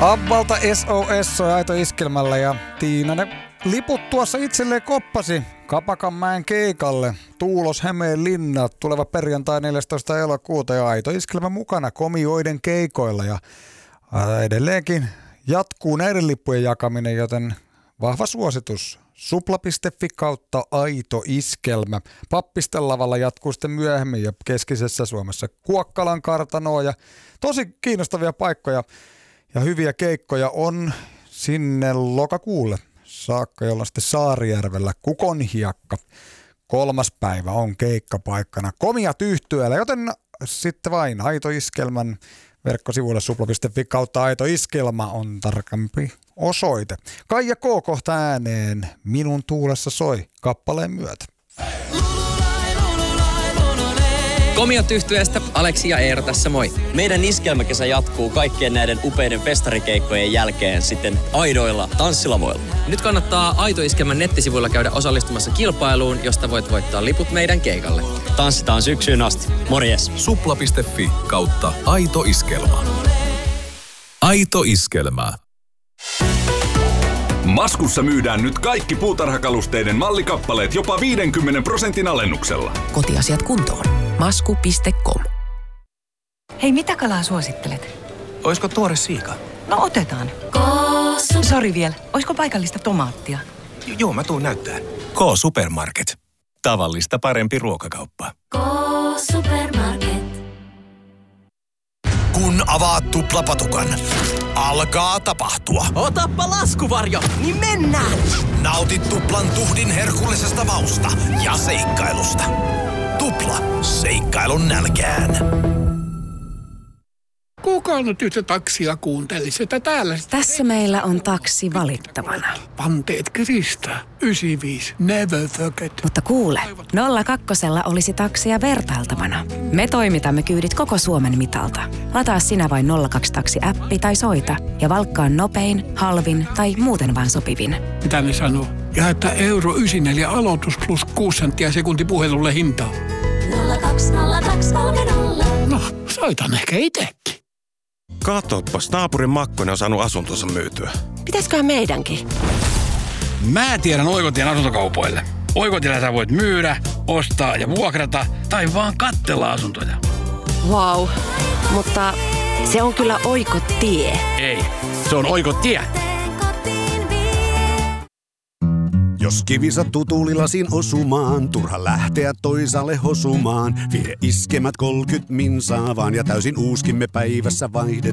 Abbalta SOS soi Aito Iskelmällä ja Tiina ne liput tuossa itselleen koppasi Kapakanmäen keikalle. Tuulos Hämeenlinna tuleva perjantai 14. elokuuta ja Aito Iskelmä mukana komioiden keikoilla ja edelleenkin jatkuu näiden lippujen jakaminen, joten vahva suositus. Supla.fi kautta Aito Iskelmä. Pappisten lavalla jatkuu sitten myöhemmin ja keskisessä Suomessa Kuokkalan kartanoa ja tosi kiinnostavia paikkoja ja hyviä keikkoja on sinne lokakuulle saakka, jolla sitten Saarijärvellä Kukonhiakka 3. päivä on keikkapaikkana komiat yhtyeellä, joten sitten vain Aito Iskelmän verkkosivuille supla.fi kautta Aito Iskelma on tarkempi osoite. Kaija K. kohta ääneen Minun tuulessa soi kappaleen myötä. Komiot yhtyeestä Aleksi ja Eero tässä moi. Meidän iskelmäkesä jatkuu kaikkien näiden upeiden festarikeikkojen jälkeen sitten aidoilla tanssilavoilla. Nyt kannattaa Aito Iskelmän nettisivuilla käydä osallistumassa kilpailuun, josta voit voittaa liput meidän keikalle. Tanssitaan syksyyn asti. Morjes. Supla.fi kautta Aito Iskelma. Aito Iskelma. Maskussa myydään nyt kaikki puutarhakalusteiden mallikappaleet jopa 50% alennuksella. Kotiasiat kuntoon. Masku.com. Hei, mitä kalaa suosittelet? Oisko tuore siika? No otetaan. Sori vielä. Oisko paikallista tomaattia? Joo, mä tuun näyttää. K-Supermarket. Tavallista parempi ruokakauppa. K-Supermarket. Kun avaat tuplapatukan, alkaa tapahtua. Otappa laskuvarjo, niin mennään! Nautit tuplan tuhdin herkullisesta mausta ja seikkailusta. Tupla, seikkailun nälkään. Kuka nyt yhtä taksia kuuntelisi, että täällä... Tässä meillä on taksi valittavana. Panteet Krista, 95, never forget. Mutta kuule, 02 olisi taksia vertailtavana. Me toimitamme kyydit koko Suomen mitalta. Lataa sinä vain 02-taksi-appi tai soita ja valkkaa nopein, halvin tai muuten vaan sopivin. Mitä ne sanoo? Ja että euro 94 aloitus plus 6 senttiä sekunti puhelulle hintaa. 020230. No, soitan ehkä itsekin. Katoppas, naapurin Makkonen on saanut asuntonsa myytyä. Pitäisköhän meidänkin? Mä tiedän Oikotien asuntokaupoille. Oikotiellä sä voit myydä, ostaa ja vuokrata tai vaan katsella asuntoja. Vau, mutta se on kyllä Oikotie. Ei, se on Oikotie. Jos kivi sattuu tuulilasin osumaan, turha lähteä toisaalle hosumaan. Vie iskemät 30 minsaa vaan ja täysin uuskimme päivässä vaihdet.